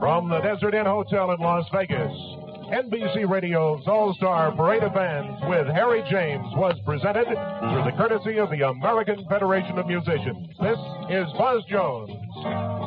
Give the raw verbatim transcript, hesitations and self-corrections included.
From the Desert Inn Hotel in Las Vegas, N B C Radio's All-Star Parade of Bands with Harry James was presented through the courtesy of the American Federation of Musicians. This is Buzz Jones.